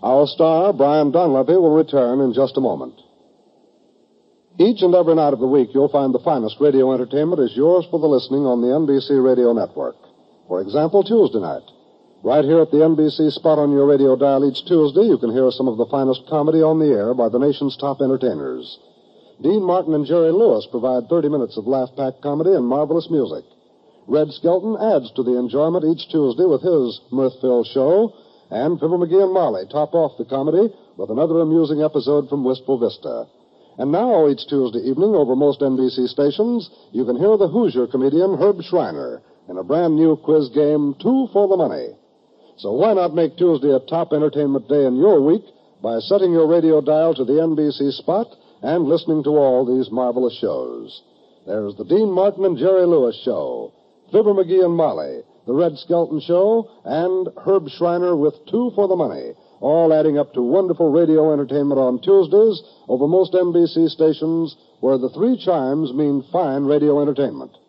Our star, Brian Donlevy, will return in just a moment. Each and every night of the week, you'll find the finest radio entertainment is yours for the listening on the NBC Radio Network. For example, Tuesday night. Right here at the NBC spot on your radio dial each Tuesday, you can hear some of the finest comedy on the air by the nation's top entertainers. Dean Martin and Jerry Lewis provide 30 minutes of laugh-packed comedy and marvelous music. Red Skelton adds to the enjoyment each Tuesday with his mirth-filled show, and Fibber McGee and Marley top off the comedy with another amusing episode from Wistful Vista. And now, each Tuesday evening over most NBC stations, you can hear the Hoosier comedian Herb Schreiner in a brand new quiz game, Two for the Money. So why not make Tuesday a top entertainment day in your week by setting your radio dial to the NBC spot and listening to all these marvelous shows? There's the Dean Martin and Jerry Lewis Show, Fibber McGee and Molly, the Red Skelton Show, and Herb Schreiner with Two for the Money, all adding up to wonderful radio entertainment on Tuesdays over most NBC stations where the three chimes mean fine radio entertainment.